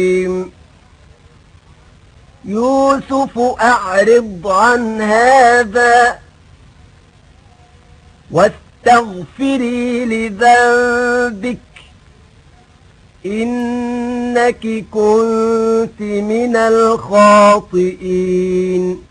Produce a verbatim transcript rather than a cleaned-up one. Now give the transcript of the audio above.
يوسف أعرض عن هذا واستغفري لذنبك إنك كنت من الخاطئين.